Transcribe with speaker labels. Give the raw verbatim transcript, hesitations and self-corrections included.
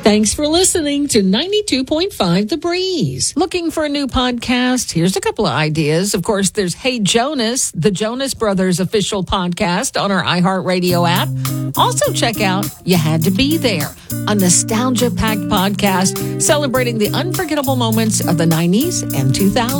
Speaker 1: Thanks for listening to ninety-two point five The Breeze. Looking for a new podcast? Here's a couple of ideas. Of course, there's Hey Jonas, the Jonas Brothers official podcast on our iHeartRadio app. Also check out You Had to Be There, a nostalgia-packed podcast celebrating the unforgettable moments of the nineties and two thousands.